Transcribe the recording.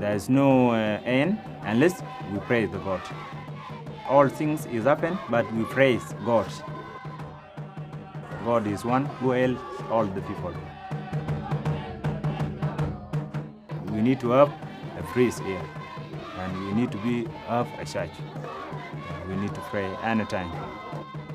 There is no end unless we praise the God. All things is happen, but we praise God. God is one who helps all the people. We need to have a priest here, and we need to have a church. We need to pray anytime.